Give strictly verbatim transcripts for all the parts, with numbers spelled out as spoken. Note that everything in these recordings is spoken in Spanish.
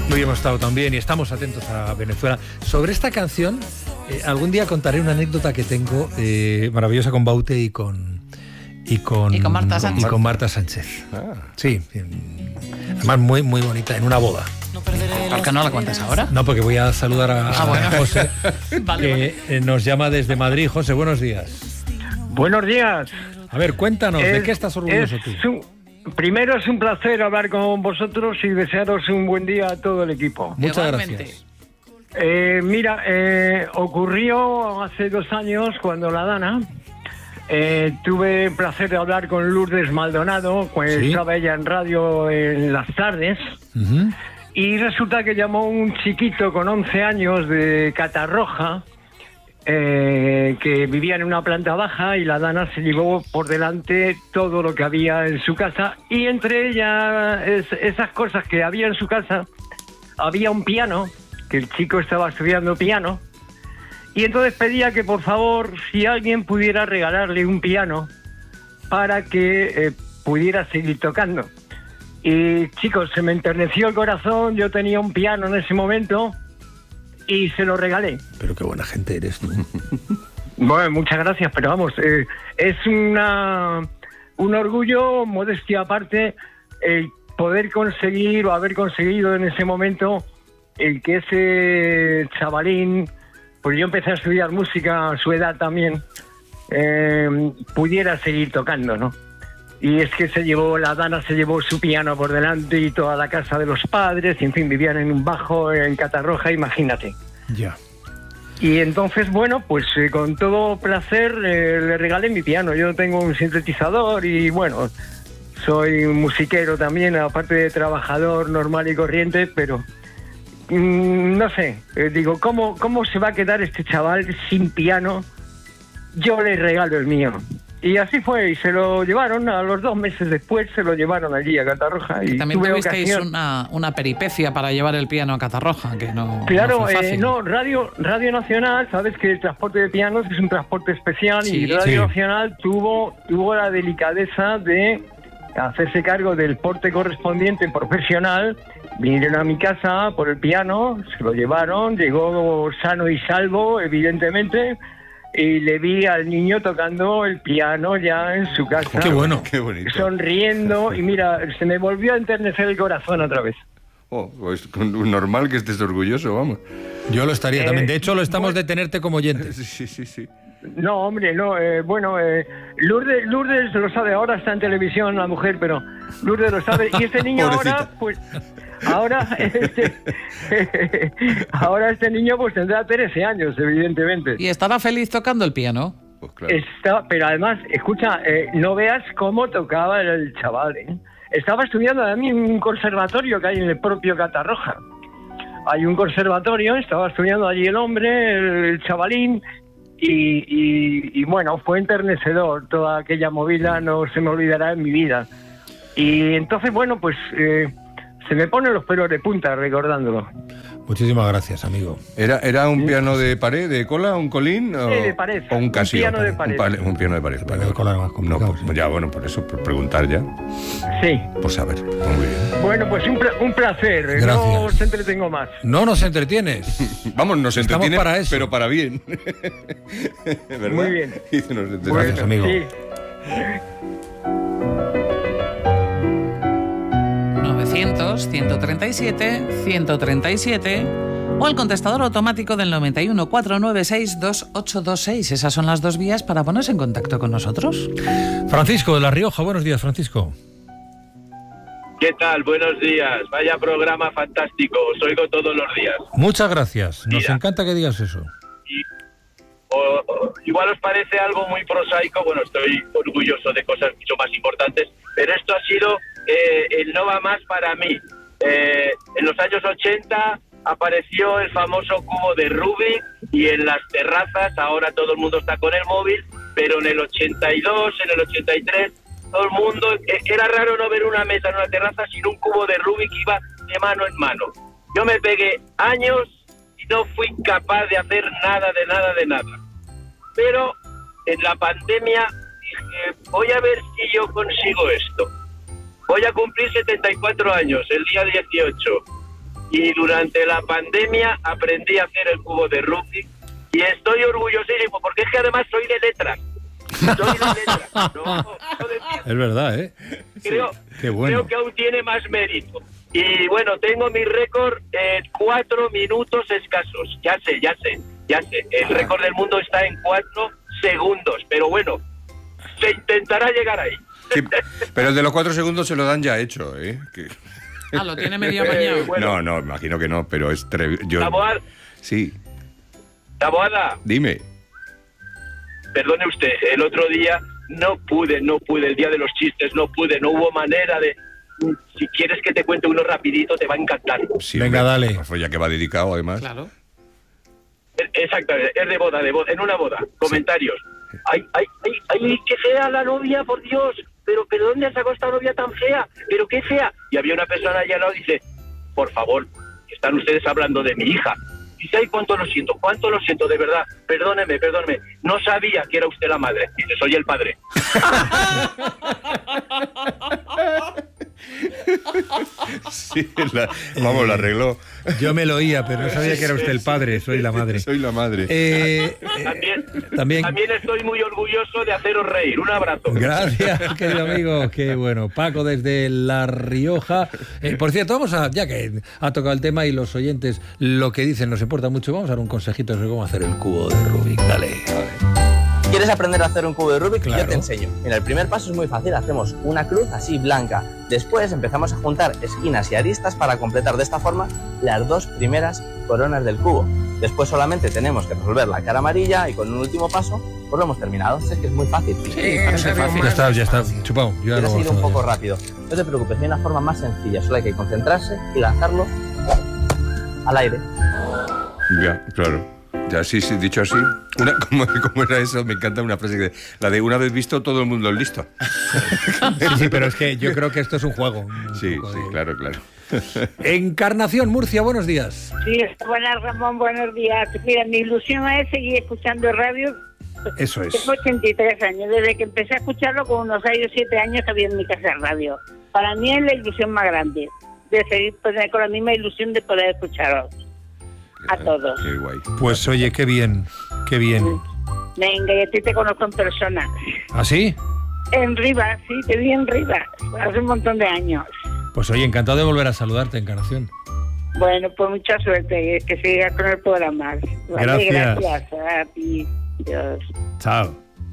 Hoy hemos estado también y estamos atentos a Venezuela. Sobre esta canción, eh, algún día contaré una anécdota que tengo eh, maravillosa con Baute y con y con, y con Marta Sánchez. Y con Marta Sánchez. Ah. Sí, además muy muy bonita, en una boda. ¿Por qué no la cuentas ahora? No, porque voy a saludar a, ah, bueno. a José, vale, que vale. nos llama desde Madrid. José, buenos días. Buenos días. A ver, cuéntanos, es, ¿de qué estás orgulloso es tú? Un, primero es un placer hablar con vosotros y desearos un buen día a todo el equipo. Muchas Igualmente. gracias. Eh, mira, eh, ocurrió hace dos años cuando la Dana... Eh, tuve el placer de hablar con Lourdes Maldonado, cuando ¿sí? estaba ella en radio en las tardes. Uh-huh. Y resulta que llamó un chiquito con once años de Catarroja, eh, que vivía en una planta baja, y la Dana se llevó por delante todo lo que había en su casa, y entre ellas es, esas cosas que había en su casa, había un piano, que el chico estaba estudiando piano, y entonces pedía que por favor, si alguien pudiera regalarle un piano para que eh, pudiera seguir tocando. Y chicos, se me enterneció el corazón, yo tenía un piano en ese momento y se lo regalé. Pero qué buena gente eres tú. Bueno, muchas gracias, pero vamos, eh, es una un orgullo, modestia aparte, el poder conseguir o haber conseguido en ese momento el que ese chavalín, pues yo empecé a estudiar música a su edad también, eh, pudiera seguir tocando, ¿no? Y es que se llevó, la Dana se llevó su piano por delante y toda la casa de los padres, y en fin, vivían en un bajo en Catarroja, imagínate. Ya. Y entonces, bueno, pues eh, con todo placer eh, le regalé mi piano. Yo tengo un sintetizador y, bueno, soy un musiquero también, aparte de trabajador normal y corriente, pero mmm, no sé, eh, digo, ¿cómo, ¿cómo se va a quedar este chaval sin piano? Yo le regalo el mío. Y así fue, y se lo llevaron, a los dos meses después se lo llevaron allí a Catarroja. Y también tuve tuvisteis ocasión... una, una peripecia para llevar el piano a Catarroja, que no, claro, no fue fácil. Eh, no, Radio, Radio Nacional, sabes que el transporte de pianos es un transporte especial, sí, y Radio sí. Nacional tuvo, tuvo la delicadeza de hacerse cargo del porte correspondiente profesional. Vinieron a mi casa por el piano, se lo llevaron, llegó sano y salvo, evidentemente, y le vi al niño tocando el piano ya en su casa. ¡Qué bueno! ¡Qué bonito! Sonriendo, y mira, se me volvió a enternecer el corazón otra vez. Oh, pues normal que estés orgulloso, vamos. Yo lo estaría eh, también. De hecho, lo estamos bueno, de tenerte como oyente. Sí, sí, sí. No, hombre, no. Eh, bueno, eh, Lourdes, Lourdes lo sabe. Ahora está en televisión la mujer, pero Lourdes lo sabe. Y este niño ahora, pues... Ahora este, ahora este niño pues tendrá trece años, evidentemente. ¿Y estará feliz tocando el piano? Pues claro. Está, pero además, escucha, eh, no veas cómo tocaba el chaval, ¿eh? Estaba estudiando a mí en un conservatorio que hay en el propio Catarroja. Hay un conservatorio, estaba estudiando allí el hombre, el, el chavalín, y, y, y bueno, fue enternecedor. Toda aquella movida no se me olvidará en mi vida. Y entonces, bueno, pues... Eh, se me ponen los pelos de punta recordándolo. Muchísimas gracias, amigo. ¿Era, era un piano de pared, de cola, un colín? O, sí, de pared. ¿O un casio? Un piano de pared. Un, pale, un piano de pared. El piano de cola era más complicado. No, pues, ya, bueno, por eso, por preguntar ya. Sí. Pues a ver, muy bien. Bueno, pues un, pl- un placer. Gracias. No os entretengo más. No nos entretienes. Vamos, nos entretiene, para eso. pero para bien. ¿Verdad? Muy bien. Nos bueno, gracias, amigo. Sí. novecientos, ciento treinta y siete, ciento treinta y siete o el contestador automático del noventa y uno, cuatrocientos noventa y seis, veintiocho veintiséis. Esas son las dos vías para ponerse en contacto con nosotros. Francisco de La Rioja, buenos días, Francisco. ¿Qué tal? Buenos días. Vaya programa fantástico. Os oigo todos los días. Muchas gracias. Nos Mira, encanta que digas eso. Y, o, o, igual os parece algo muy prosaico. Bueno, estoy orgulloso de cosas mucho más importantes, pero esto ha sido eh, el no va más para mí. Eh, en los años ochenta apareció el famoso cubo de Rubik, y en las terrazas ahora todo el mundo está con el móvil, pero en el ochenta y dos, en el ochenta y tres... todo el mundo, era raro no ver una mesa en una terraza sin un cubo de Rubik que iba de mano en mano. Yo me pegué años y no fui capaz de hacer nada, de nada, de nada. Pero en la pandemia dije, voy a ver si yo consigo esto. Voy a cumplir setenta y cuatro años, el día dieciocho. y durante la pandemia aprendí a hacer el cubo de Rubik y estoy orgullosísimo porque es que además soy de letras. Soy de letras. No, no de... Es verdad, ¿eh? Creo, Qué bueno. creo que aún tiene más mérito. Y bueno, tengo mi récord en cuatro minutos escasos. Ya sé, ya sé, ya sé. El récord del mundo está en cuatro segundos. Pero bueno, se intentará llegar ahí. Sí, pero el de los cuatro segundos se lo dan ya hecho, ¿eh? Que... Ah, lo tiene medio mañana. Bueno. No, no, imagino que no, pero es tre... yo... Taboada, Sí, Taboada, dime. perdone usted, el otro día no pude, no pude, el día de los chistes no pude, no hubo manera de... Si quieres que te cuente uno rapidito, te va a encantar. Sí, Venga, hombre, dale. Pues ya que va dedicado, además. Claro. Exactamente, es de boda, de boda, en una boda. Comentarios. Ay, ay, ay, ay, qué fea la novia, por Dios. Pero, pero ¿dónde has sacado esta novia tan fea? Pero qué fea. Y había una persona allá al lado y dice, por favor, están ustedes hablando de mi hija. Dice, ay, cuánto lo siento, cuánto lo siento, de verdad. Perdóneme, perdóneme. No sabía que era usted la madre. Dice, soy el padre. Sí, la, vamos, la arregló. Yo me lo oía, pero no sabía que era usted el padre, soy la madre. Soy la madre. Eh, eh, También, también. también estoy muy orgulloso de haceros reír. Un abrazo. Gracias, querido amigo. Qué bueno. Paco desde La Rioja. Eh, por cierto, vamos a, ya que ha tocado el tema y los oyentes lo que dicen nos importa mucho, vamos a dar un consejito sobre cómo hacer el cubo de Rubik. Dale. ¿Quieres aprender a hacer un cubo de Rubik? Claro. Yo te enseño. Mira, el primer paso es muy fácil. Hacemos una cruz así blanca. Después empezamos a juntar esquinas y aristas para completar de esta forma las dos primeras coronas del cubo. Después solamente tenemos que resolver la cara amarilla y con un último paso pues lo hemos terminado. Es que es muy fácil. Sí, parece fácil. Ya está, ya está. Chupado. Yo ya Quieres lo ir un gozo, poco ya. rápido. No te preocupes, hay una forma más sencilla. Solo hay que concentrarse y lanzarlo al aire. Ya, claro. Ya, sí, sí, dicho así. Una, ¿cómo, cómo era eso? Me encanta una frase que... La de una vez visto, todo el mundo es listo. Sí, sí, pero es que yo creo que esto es un juego. un Sí, poco sí, de- claro, claro. Encarnación, Murcia, buenos días. Sí, buenas, Ramón, buenos días. Mira, mi ilusión es seguir escuchando radio. Eso es. Tengo ochenta y tres años, desde que empecé a escucharlo con unos seis o siete años que había en mi casa radio. Para mí es la ilusión más grande, de seguir pues, con la misma ilusión de poder escucharos. A todos. Qué guay. Pues oye, qué bien, qué bien. Venga, y a ti te conozco en persona. ¿Ah, sí? En Rivas, sí, te vi en Rivas, hace un montón de años. Pues oye, encantado de volver a saludarte, Encarnación. Bueno, pues mucha suerte, y que sigas con el programa. Vale, Gracias. gracias a ti. Dios. Chao.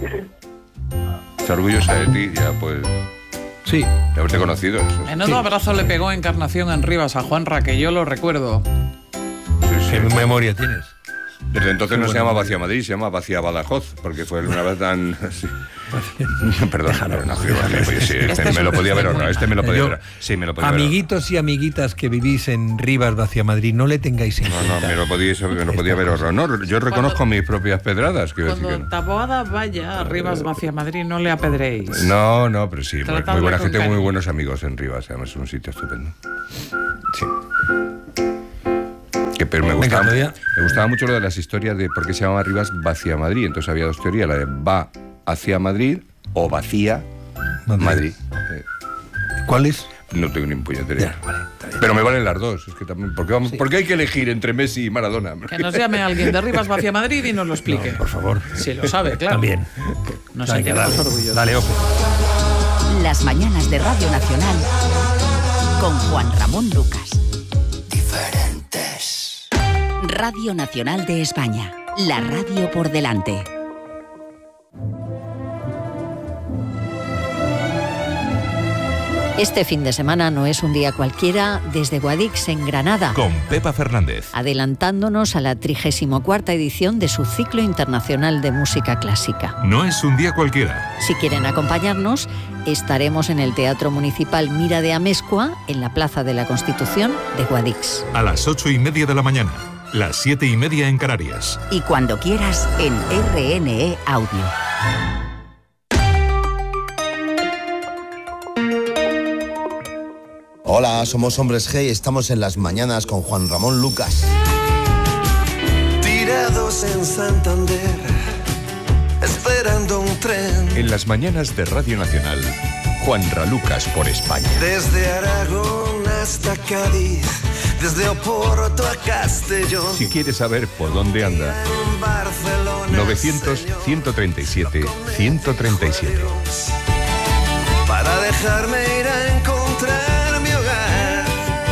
Estoy orgullosa de ti, ya pues... Sí. De haberte conocido. Eso. Menudo Sí. abrazo le pegó Encarnación en Rivas a Juanra, que yo lo recuerdo. Sí, sí. ¿Qué memoria tienes? Desde entonces Qué no se buena llama memoria. Vacía Madrid, se llama Vacía Badajoz, porque fue una vez tan... Sí. Perdón, no, no, oye, sí, este me lo podía haber ahorrado, este me lo podía Yo- haber Sí, me lo podía haber Amiguitos y amiguitas que vivís en Rivas, Hacia Madrid, no le tengáis en ahorrado. No, no, cuenta. me lo podía, me lo podía haber ahorrado. No, yo reconozco mis propias pedradas, quiero decir que Cuando no. Taboada vaya a Rivas hacia Madrid, no le apedréis. No, no, pero sí, muy, Tratadle muy buena con gente, muy cariño. buenos amigos en Rivas, además es un sitio estupendo. Sí. Que, pero me Me gustaba, encantaría. me gustaba mucho lo de las historias de por qué se llamaba Rivas Vacía Madrid. Entonces había dos teorías, la de va hacia Madrid o vacía Madrid. Madrid. Eh, ¿Cuál es? no tengo ni un puñetero. Ya, vale, está bien. Pero me valen las dos. Es que también, ¿por qué, vamos, ¿por qué hay que elegir entre Messi y Maradona? Que nos llame alguien de Rivas hacia Madrid y nos lo explique. No, por favor. Si lo sabe, claro. También. Nos Venga, sentiremos dale. orgullosos. Dale, Ope. Las mañanas de Radio Nacional con Juan Ramón Lucas. Diferentes. Radio Nacional de España. La radio por delante. Este fin de semana no es un día cualquiera desde Guadix en Granada, Con Pepa Fernández. adelantándonos a la trigésima cuarta edición de su ciclo internacional de música clásica. No es un día cualquiera. Si quieren acompañarnos, estaremos en el Teatro Municipal Mira de Amezcua, en la Plaza de la Constitución de Guadix. A las ocho y media de la mañana. Las siete y media en Canarias. Y cuando quieras, en R N E Audio. Hola, somos Hombres G y estamos en Las Mañanas con Juan Ramón Lucas. Tirados en Santander, esperando un tren. En las mañanas de Radio Nacional, Juan Ralucas por España. Desde Aragón hasta Cádiz, desde Oporto a Castellón. Si quieres saber por dónde anda, En Barcelona, novecientos, ciento treinta y siete, ciento treinta y siete. para dejarme ir a encontrar mi hogar.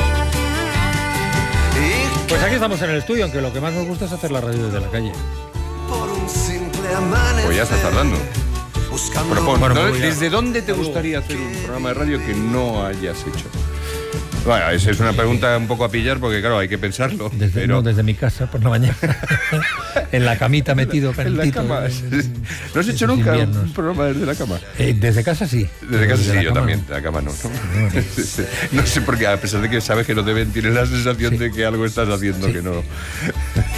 Y Pues aquí estamos en el estudio, aunque lo que más nos gusta es hacer la radio desde la calle. por un simple amanecer, Pues ya estás tardando. buscando Propon, Bueno, ¿no? pues ya. ¿Desde dónde te gustaría hacer un programa de radio que no hayas hecho? Bueno, esa es una pregunta un poco a pillar porque, claro, hay que pensarlo. Desde, pero... no, desde mi casa por la mañana. En la camita metido, En la calentito. cama. En- ¿No has hecho esos nunca inviernos. un programa desde la cama? Eh, desde casa sí. Desde casa sí, la yo cama también. no. De la cama no. No, no sé por qué, a pesar de que sabes que no deben, tienes la sensación de que algo estás haciendo Sí. que no.